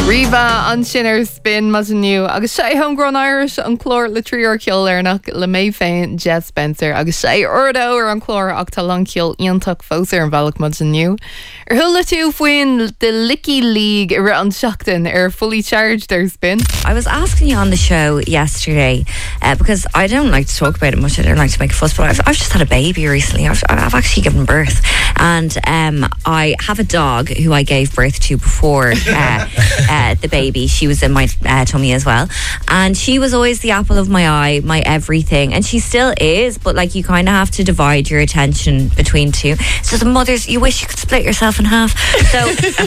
Riva an sinner spin mas nu agus sé homegrown Irish an chlór le tríor ceol arnach le méid féin Jet Spencer agus sé ordo ar an chlór ach tá lang ceol iontach fósar an bhealach mas nu. Thula tú faoin the Licky League ar an seachtain ar fully charged their spin. I was asking you on the show yesterday because I don't like to talk about it much. I don't like to make a fuss, but I've just had a baby recently. I've actually given birth, and I have a dog who I gave birth to before the baby. She was in my tummy as well, and she was always the apple of my eye, my everything, and she still is, but like you kind of have to divide your attention between two. So the mothers, you wish you could split yourself in half. So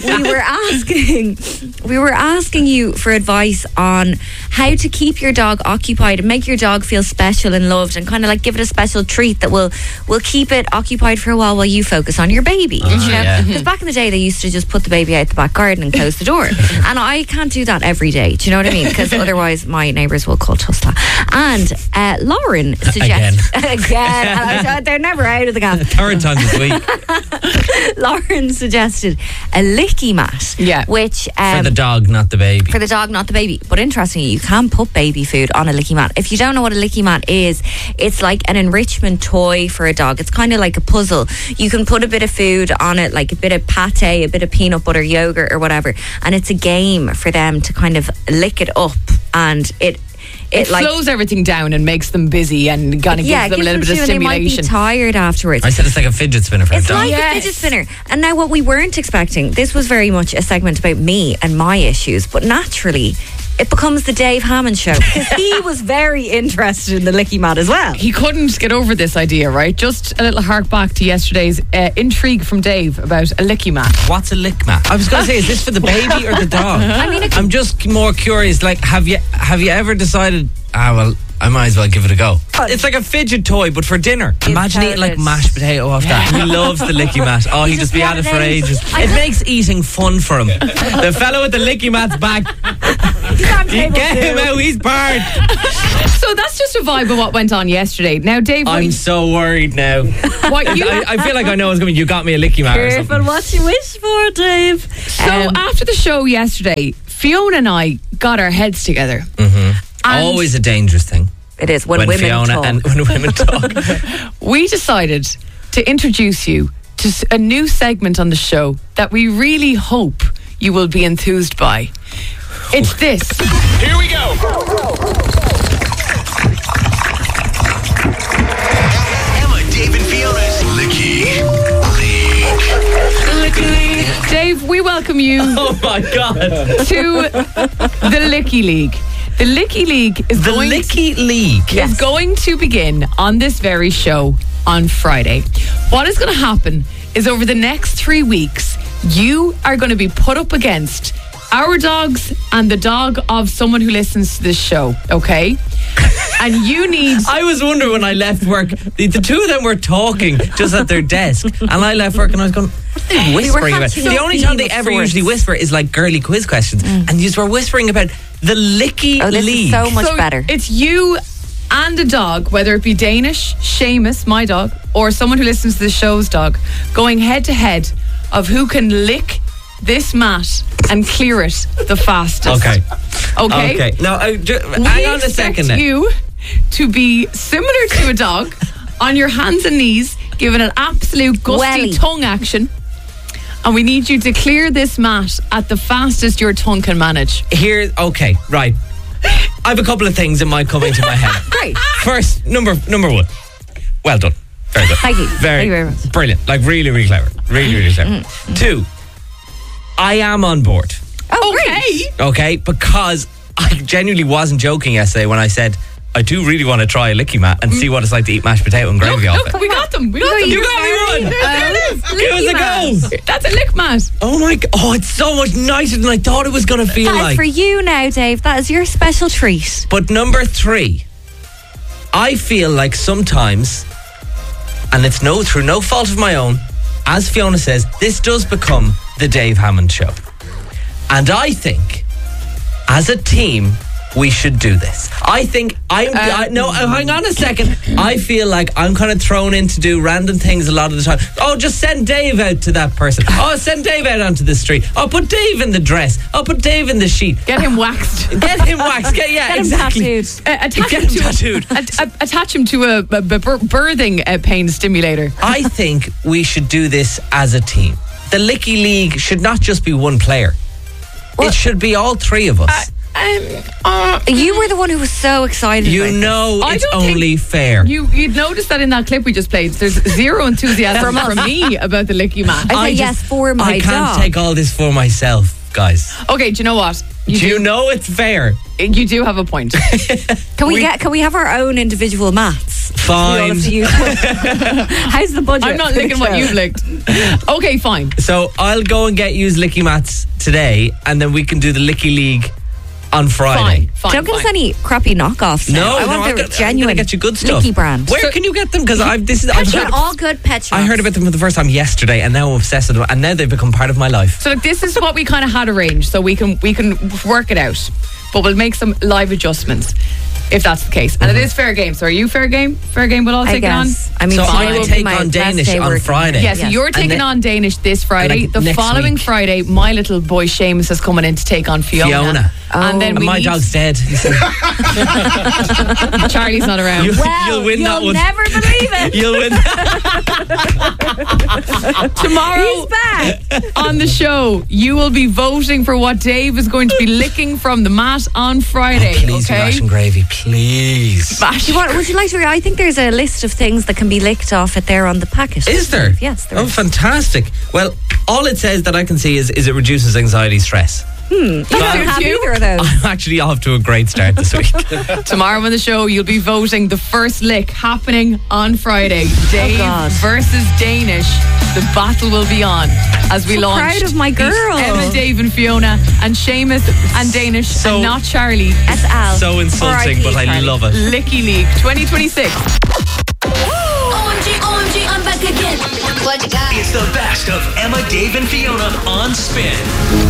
we were asking you for advice on how to keep your dog occupied and make your dog feel special and loved, and kind of like give it a special treat that will keep it occupied for a while you focus on your baby. Because back in the day they used to just put the baby out the back garden and close the door, and I can't do that every day. Do you know what I mean? Because otherwise my neighbours will call Tusla. And Lauren suggested again. They're never out of the gap. Third time this week. Lauren suggested a licky mat, which for the dog, not the baby. For the dog, not the baby. But interestingly, you can put baby food on a licky mat. If you don't know what a licky mat is, it's like an enrichment toy for a dog. It's kind of like a puzzle. You can put a bit of food on it, like a bit of pate, a bit of peanut butter, yogurt or whatever, and it's a game for them to kind of lick it up, and it slows everything down and makes them busy and kind of gives them a little bit of stimulation. They might be tired afterwards. I said it's like a fidget spinner for a dog. It's like a fidget spinner. And now what we weren't expecting, this was very much a segment about me and my issues, but naturally it becomes the Dave Hammond show, because he was very interested in the licky mat as well. He couldn't get over this idea, right? Just a little hark back to yesterday's intrigue from Dave about a licky mat. What's a lick mat? I was going to say, is this for the baby or the dog? I mean, I'm just more curious, like, have you ever decided, I might as well give it a go? It's like a fidget toy, but for dinner. Imagine eating like mashed potato off that. He loves the licky mat. Oh, he'd just be at it for ages. It makes eating fun for him. The fellow with the licky mat's back. You get him out, he's barred. So that's just a vibe of what went on yesterday. Now, Dave, I'm so worried now. I feel like I know it's going to be, you got me a licky mat or something. Careful what you wish for, Dave. So after the show yesterday, Fiona and I got our heads together. Always a dangerous thing. It is when women Fiona talk. And when women talk. We decided to introduce you to a new segment on the show that we really hope you will be enthused by. It's this. Here we go. Emma, Dave and Fiona's Licky League. Dave, we welcome you Oh my God. to the Licky League. The Licky League is going to begin on this very show on Friday. What is going to happen is over the next 3 weeks, you are going to be put up against our dogs and the dog of someone who listens to this show, okay? And you need... I was wondering when I left work, the two of them were talking just at their desk, and I left work and I was going, what are they whispering about? The only time they ever usually whisper is like girly quiz questions, and you were whispering about the Licky this League. is so much better. It's you and a dog, whether it be Danish, Seamus, my dog, or someone who listens to the show's dog, going head to head of who can lick this mat and clear it the fastest. Okay. Now, hang on a second. We expect you to be similar to a dog, on your hands and knees, giving an absolute gusty tongue action. And we need you to clear this mat at the fastest your tongue can manage. Right. I have a couple of things that might come into my head. Great. First, number one. Well done. Very good. Thank you. Thank you very much. Brilliant. Like really, really clever. Really, really clever. 2, I am on board. Oh, great. Okay, because I genuinely wasn't joking yesterday when I said I do really want to try a licky mat and see what it's like to eat mashed potato and gravy off it. We got them. You got me one. There it is. Give us a go. That's a lick mat. Oh my God. Oh, it's so much nicer than I thought it was going to feel That like. is for you now, Dave. That is your special treat. But number 3, I feel like sometimes, and it's through no fault of my own, as Fiona says, this does become the Dave Hammond show. And I think, as a team, we should do this. I think hang on a second. I feel like I'm kind of thrown in to do random things a lot of the time. Oh, just send Dave out to that person. Oh, send Dave out onto the street. Oh, put Dave in the dress. Oh, put Dave in the sheet. Get him waxed. Get him waxed. Get exactly. Attach him to a birthing pain stimulator. I think we should do this as a team. The Licky League should not just be one player. It should be all three of us. You were the one who was so excited. It's only fair. You'd notice that in that clip we just played, there's zero enthusiasm from me about the Licky mat. I say yes for my I can't dog. take all this for myself, guys. Okay, do you know what? Do you know it's fair? You do have a point. Can we have our own individual mats? Fine. How's the budget? I'm not licking what you've licked. Okay, fine. So I'll go and get used Licky mats today, and then we can do the Licky League on Friday. Fine. Don't give us any crappy knockoffs. No, I want the genuine I'm gonna get you good stuff. Licky brand. Where can you get them? Because I've heard all good pet shops. I heard about them for the first time yesterday, and now I'm obsessed with them, and now they've become part of my life. So look, this is what we kind of had arranged, so we can work it out, but we'll make some live adjustments if that's the case. And it is fair game. So are you fair game? Fair game. We'll all take it on. I mean, so I take on Danish on Friday. Yeah, so you're taking on Danish this Friday. The following Friday, my little boy Seamus is coming in to take on Fiona. And then my dog's dead. Charlie's not around. You'll win that one. You'll never believe it. You'll win. Tomorrow on the show, you will be voting for what Dave is going to be licking from the mat on Friday. Oh, please, okay? mash and gravy, please. Would you like to? I think there's a list of things that can be licked off it there on the packet. Is there? Yes, there is. Oh, fantastic. Well, all it says that I can see is it reduces anxiety, stress. I don't have either of those. I'm actually off to a great start this week. Tomorrow on the show, you'll be voting the first lick happening on Friday. Dave versus Danish. The battle will be on as we launch. Proud of my girl. Emma, Dave, and Fiona, and Seamus and Danish, and not Charlie. That's Al. So insulting, but I love it. Licky League 2026. OMG, I'm back again. It's the best of Emma, Dave, and Fiona on Spin.